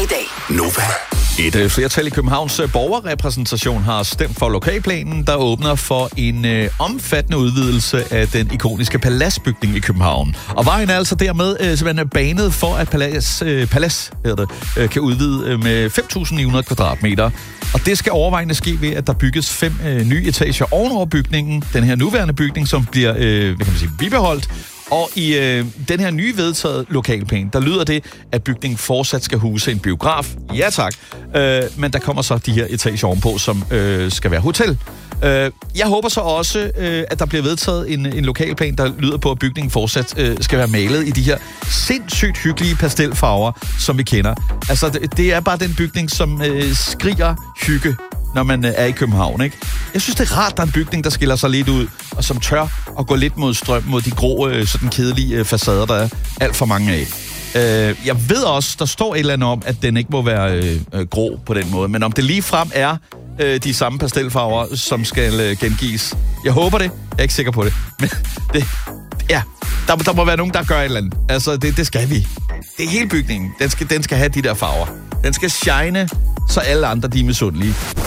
i dag. Nova. Et flertal i Københavns borgerrepræsentation har stemt for lokalplanen, der åbner for en omfattende udvidelse af den ikoniske Palasbygning i København. Og vejen er altså dermed simpelthen banet for, at Palas kan udvide med 5.900 kvadratmeter. Og det skal overvejende ske ved, at der bygges 5 nye etager ovenover bygningen. Den her nuværende bygning, som bliver bibeholdt. Og i den her nye vedtaget lokalplan, der lyder det, at bygningen fortsat skal huse en biograf. Ja tak. Men der kommer så de her etager ovenpå, som skal være hotel. Jeg håber så også, at der bliver vedtaget en lokalplan, der lyder på, at bygningen fortsat skal være malet i de her sindssygt hyggelige pastelfarver, som vi kender. Altså, det er bare den bygning, som skriger hygge, når man er i København, ikke? Jeg synes, det er rart, der er en bygning, der skiller sig lidt ud, og som tør at gå lidt mod strøm, mod de grå, sådan kedelige facader, der er alt for mange af. Jeg ved også, der står et eller andet om, at den ikke må være grå på den måde, men om det lige frem er de samme pastelfarver, som skal gengives. Jeg håber det. Jeg er ikke sikker på det. Men der må være nogen, der gør et eller andet. Altså, det skal vi. Det er hele bygningen. Den skal have de der farver. Den skal shine, så alle andre de er misundelige.